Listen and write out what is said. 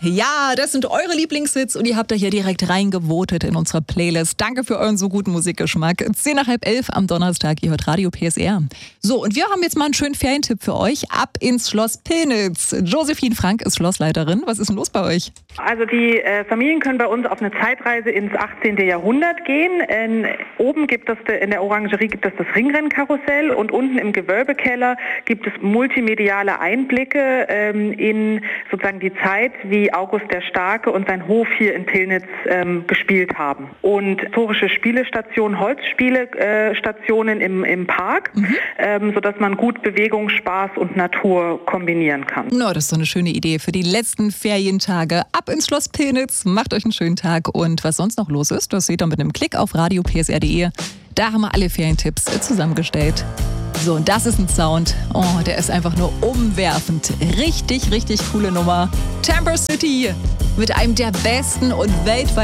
Ja, das sind eure Lieblingshits und ihr habt da hier direkt reingevotet in unsere Playlist. Danke für euren so guten Musikgeschmack. 10:10 am Donnerstag, ihr hört Radio PSR. So, und wir haben jetzt mal einen schönen Ferientipp für euch. Ab ins Schloss Pillnitz. Josephine Frank ist Schlossleiterin. Was ist denn los bei euch? Also die Familien können bei uns auf eine Zeitreise ins 18. Jahrhundert gehen. Oben gibt es in der Orangerie gibt es das Ringrennkarussell und unten im Gewölbekeller gibt es multimediale Einblicke in sozusagen die Zeit, wie August der Starke und sein Hof hier in Pillnitz gespielt haben. Und historische Spielestationen, Holzspielestationen im Park, sodass man gut Bewegung, Spaß und Natur kombinieren kann. No, das ist so eine schöne Idee für die letzten Ferientage. Ab ins Schloss Pillnitz, macht euch einen schönen Tag. Und was sonst noch los ist, das seht ihr mit einem Klick auf radiopsr.de. Da haben wir alle Ferientipps zusammengestellt. So, und das ist ein Sound. Oh, der ist einfach nur umwerfend. Richtig, richtig coole Nummer. Tamper City mit einem der besten und weltweit